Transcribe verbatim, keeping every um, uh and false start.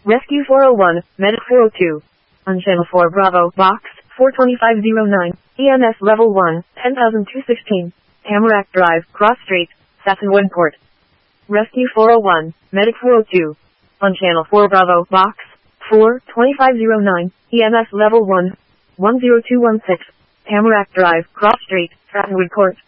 Rescue four oh one, Medic four oh two. On Channel four Bravo, Box, four twenty-five oh nine, E M S Level one, ten thousand two hundred sixteen. Tamarack Drive, Cross Street, Sassenwood Court. Rescue four oh one, Medic four oh two. On Channel four Bravo, Box, four twenty-five oh nine, E M S Level one, one oh two one six. Tamarack Drive, Cross Street, Sassenwood Court.